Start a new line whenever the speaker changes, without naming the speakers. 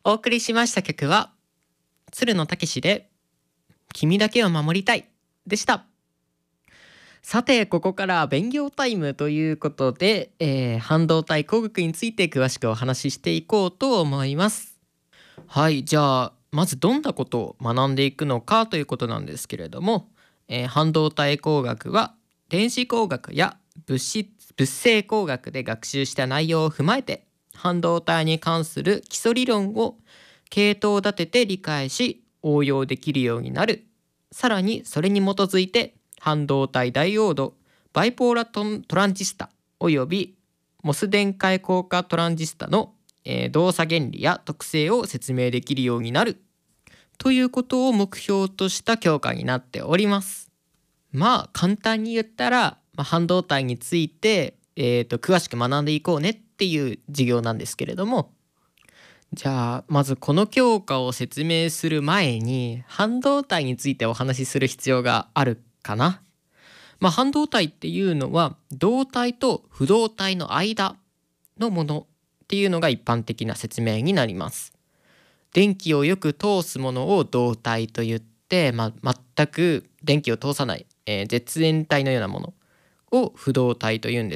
お送りしました曲は鶴野武で君だけを守りたいでした。さてここから勉強タイムということで、半導体工学について詳しくお話ししていこうと思います。はい、じゃあまずどんなことを学んでいくのかということなんですけれども、半導体工学は電子工学や物性工学で学習した内容を踏まえて半導体に関する基礎理論を系統立てて理解し応用できるようになる。さらにそれに基づいて半導体ダイオードバイポーラトランジスタおよびモス電解効果トランジスタの、動作原理や特性を説明できるようになるということを目標とした教科になっております。まあ簡単に言ったら、半導体について、詳しく学んでいこうねっていう授業なんですけれども、じゃあまずこの教科を説明する前に半導体についてお話しする必要があるかな。半導体っていうのは導体と不導体の間のものっていうのが一般的な説明になります。電気をよく通すものを導体と言って、全く電気を通さない、絶縁体のようなものを不導体というんです